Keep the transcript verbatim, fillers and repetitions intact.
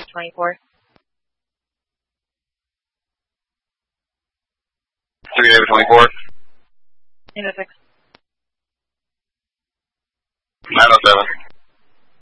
twenty-four. three David twenty-four. eight oh six. nine oh seven.